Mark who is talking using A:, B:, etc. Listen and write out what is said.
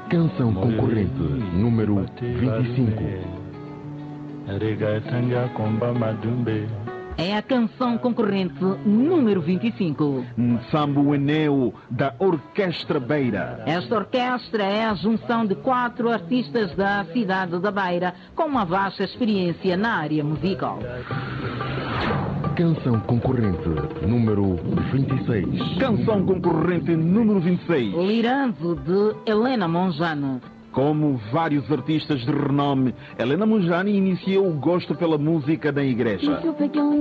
A: Canção concorrente número 25.
B: É a canção concorrente número 25.
C: Nsambo Eneu, da Orquestra Beira.
B: Esta orquestra é a junção de 4 artistas da cidade da Beira com uma vasta experiência na área musical.
A: Canção concorrente número 26.
C: Canção concorrente número 26.
B: Liranzo, de Helena Monjano.
C: Como vários artistas de renome, Helena Monjano iniciou o gosto pela música da igreja.